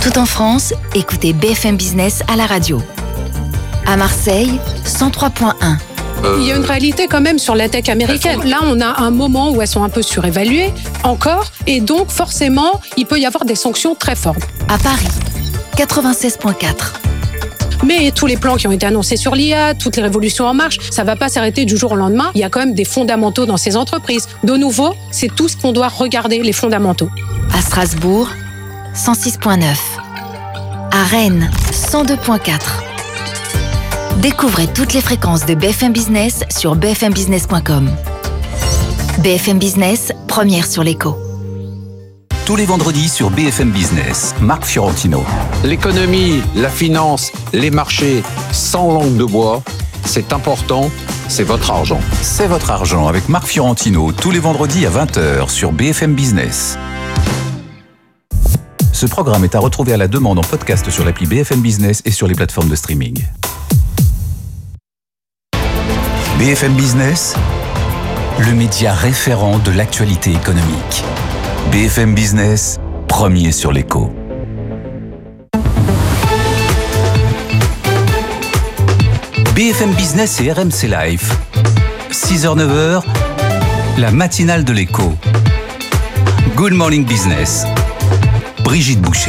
Partout en France, écoutez BFM Business à la radio. À Marseille, 103.1. Il y a une réalité quand même sur la tech américaine. Là, on a un moment où elles sont un peu surévaluées, encore, et donc forcément, il peut y avoir des sanctions très fortes. À Paris, 96.4. Mais tous les plans qui ont été annoncés sur l'IA, toutes les révolutions en marche, ça ne va pas s'arrêter du jour au lendemain. Il y a quand même des fondamentaux dans ces entreprises. De nouveau, c'est tout ce qu'on doit regarder, les fondamentaux. À Strasbourg, 106.9. À Rennes, 102.4. Découvrez toutes les fréquences de BFM Business sur bfmbusiness.com. BFM Business, première sur l'écho. Tous les vendredis sur BFM Business, Marc Fiorentino. L'économie, la finance, les marchés, sans langue de bois, c'est important, c'est votre argent. C'est votre argent avec Marc Fiorentino, tous les vendredis à 20h sur BFM Business. Ce programme est à retrouver à la demande en podcast sur l'appli BFM Business et sur les plateformes de streaming. BFM Business, le média référent de l'actualité économique. BFM Business, premier sur l'écho. BFM Business et RMC Live. 6h-9h, la matinale de l'écho. Good Morning Business. Brigitte Boucher.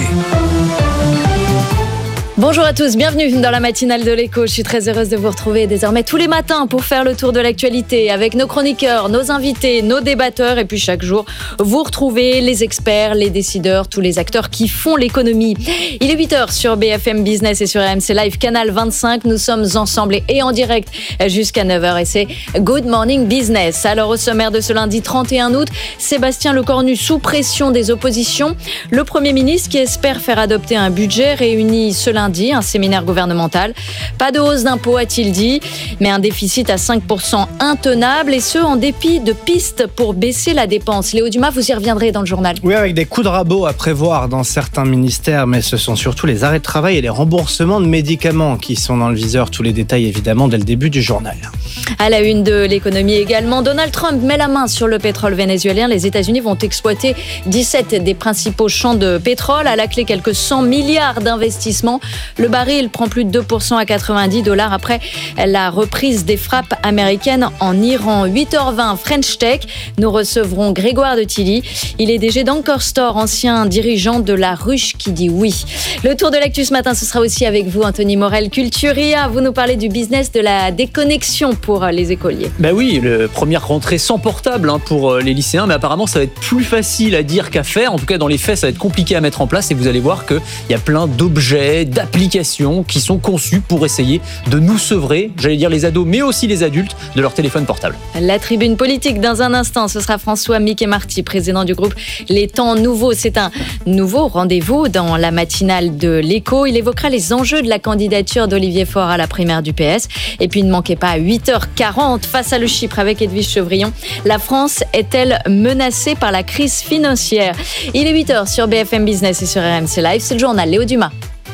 Bonjour à tous, bienvenue dans la matinale de l'écho. Je suis très heureuse de vous retrouver désormais tous les matins pour faire le tour de l'actualité avec nos chroniqueurs, nos invités, nos débatteurs et puis chaque jour, vous retrouvez les experts, les décideurs, tous les acteurs qui font l'économie. Il est 8h sur BFM Business et sur RMC Live, canal 25. Nous sommes ensemble et en direct jusqu'à 9h et c'est Good Morning Business. Alors au sommaire de ce lundi 31 août, Sébastien Lecornu sous pression des oppositions. Le Premier ministre qui espère faire adopter un budget réuni ce lundi, un séminaire gouvernemental. Pas de hausse d'impôts, a-t-il dit, mais un déficit à 5% intenable et ce, en dépit de pistes pour baisser la dépense. Léo Dumas, vous y reviendrez dans le journal. Oui, avec des coups de rabot à prévoir dans certains ministères, mais ce sont surtout les arrêts de travail et les remboursements de médicaments qui sont dans le viseur. Tous les détails, évidemment, dès le début du journal. À la une de l'économie également, Donald Trump met la main sur le pétrole vénézuélien. Les États-Unis vont exploiter 17 des principaux champs de pétrole. À la clé, quelques 100 milliards d'investissements. Le baril prend plus de 2% à $90 après la reprise des frappes américaines en Iran. 8h20, French Tech. Nous recevrons Grégoire de Tilly. Il est DG d'Anchor Store, ancien dirigeant de la ruche qui dit oui. Le tour de l'actu ce matin, ce sera aussi avec vous, Anthony Morel. Culturia, vous nous parlez du business de la déconnexion pour les écoliers. Ben oui, première rentrée sans portable pour les lycéens, mais apparemment ça va être plus facile à dire qu'à faire. En tout cas, dans les faits, ça va être compliqué à mettre en place et vous allez voir qu'il y a plein d'objets, d'applications qui sont conçues pour essayer de nous sevrer, j'allais dire les ados, mais aussi les adultes, de leur téléphone portable. La tribune politique dans un instant, ce sera François Mickey-Marty, président du groupe Les Temps Nouveaux. C'est un nouveau rendez-vous dans la matinale de l'écho. Il évoquera les enjeux de la candidature d'Olivier Faure à la primaire du PS. Et puis ne manquez pas à 8h40 face à le Chypre avec Edwige Chevrillon. La France est-elle menacée par la crise financière? Il est 8h sur BFM Business et sur RMC Live. C'est le journal Léo Dumas.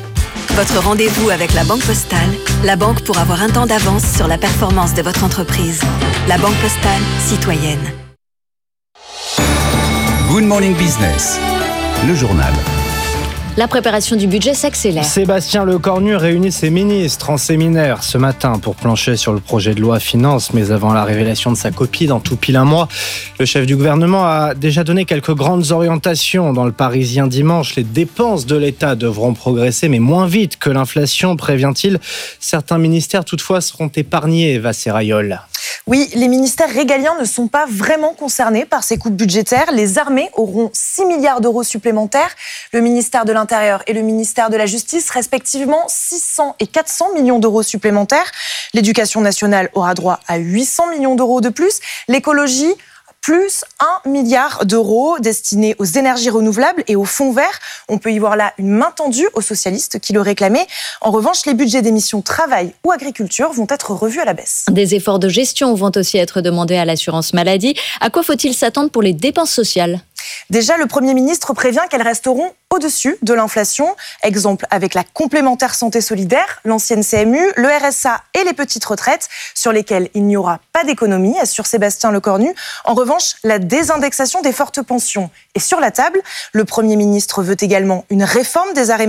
Votre rendez-vous avec la Banque Postale, la banque pour avoir un temps d'avance sur la performance de votre entreprise. La Banque Postale, citoyenne. Good Morning Business, le journal. La préparation du budget s'accélère. Sébastien Lecornu réunit ses ministres en séminaire ce matin pour plancher sur le projet de loi finances. Mais avant la révélation de sa copie dans tout pile un mois, le chef du gouvernement a déjà donné quelques grandes orientations. Dans le Parisien dimanche, les dépenses de l'État devront progresser, mais moins vite que l'inflation, prévient-il. Certains ministères, toutefois, seront épargnés, Eva Serrayol. Oui, les ministères régaliens ne sont pas vraiment concernés par ces coupes budgétaires. Les armées auront 6 milliards d'euros supplémentaires. Le ministère de l'Intérieur et le ministère de la Justice, respectivement 600 et 400 millions d'euros supplémentaires. L'éducation nationale aura droit à 800 millions d'euros de plus. L'écologie, plus 1 milliard d'euros destinés aux énergies renouvelables et au fonds vert. On peut y voir là une main tendue aux socialistes qui le réclamaient. En revanche, les budgets des missions travail ou agriculture vont être revus à la baisse. Des efforts de gestion vont aussi être demandés à l'assurance maladie. À quoi faut-il s'attendre pour les dépenses sociales ? Déjà, le Premier ministre prévient qu'elles resteront au-dessus de l'inflation. Exemple avec la complémentaire santé solidaire, l'ancienne CMU, le RSA et les petites retraites, sur lesquelles il n'y aura pas d'économie, assure Sébastien Lecornu. En revanche, la désindexation des fortes pensions est sur la table. Le Premier ministre veut également une réforme des arrêts